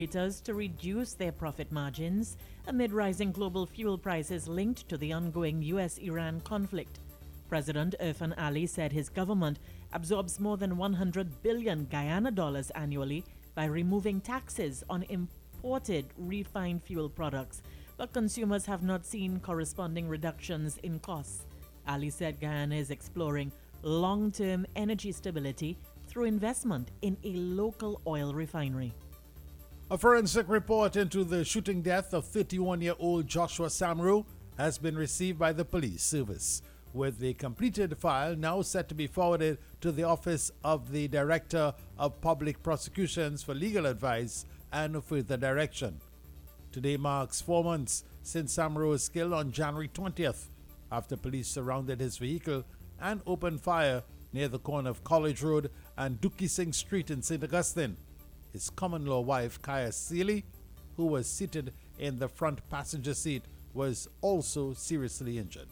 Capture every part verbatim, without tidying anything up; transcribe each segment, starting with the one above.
to reduce their profit margins amid rising global fuel prices linked to the ongoing U S Iran conflict. President Irfan Ali said his government absorbs more than one hundred billion Guyana dollars annually by removing taxes on imported refined fuel products, but consumers have not seen corresponding reductions in costs. Ali said Guyana is exploring long-term energy stability through investment in a local oil refinery. A forensic report into the shooting death of thirty-one-year-old Joshua Samru has been received by the police service, with the completed file now set to be forwarded to the Office of the Director of Public Prosecutions for legal advice and further direction. Today marks four months since Samru was killed on January twentieth, after police surrounded his vehicle and opened fire near the corner of College Road and Dookie Singh Street in Saint Augustine. His common-law wife, Kaya Seeley, who was seated in the front passenger seat, was also seriously injured.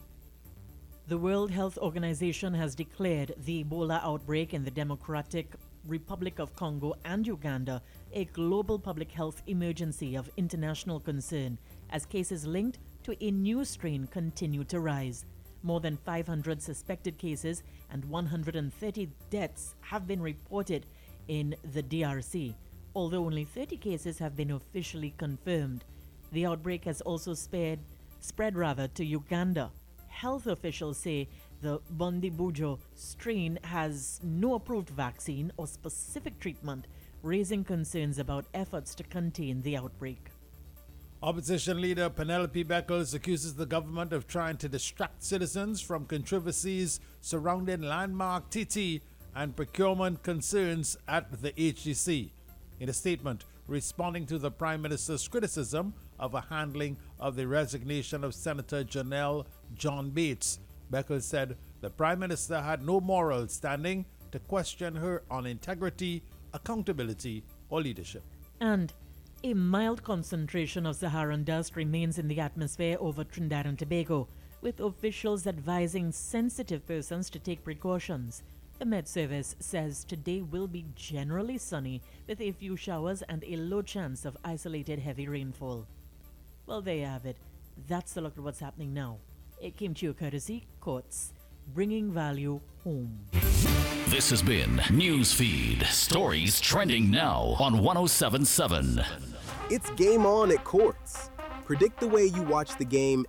The World Health Organization has declared the Ebola outbreak in the Democratic Republic of Congo and Uganda a global public health emergency of international concern as cases linked to a new strain continue to rise. More than five hundred suspected cases and one hundred thirty deaths have been reported in the D R C, although only thirty cases have been officially confirmed. The outbreak has also spared, spread rather to Uganda. Health officials say the Bondibujo strain has no approved vaccine or specific treatment, raising concerns about efforts to contain the outbreak. Opposition leader Penelope Beckles accuses the government of trying to distract citizens from controversies surrounding landmark T T and procurement concerns at the H D C. In a statement responding to the Prime Minister's criticism of a handling of the resignation of Senator Janelle John Bates, Beckles said the Prime Minister had no moral standing to question her on integrity, accountability, or leadership. And a mild concentration of Saharan dust remains in the atmosphere over Trinidad and Tobago, with officials advising sensitive persons to take precautions. The Met Service says today will be generally sunny with a few showers and a low chance of isolated heavy rainfall. Well, there you have it. That's the look at what's happening now. It came to you courtesy Courts, bringing value home. This has been Newsfeed, stories trending now on one oh seven point seven. It's game on at Courts. Predict the way you watch the game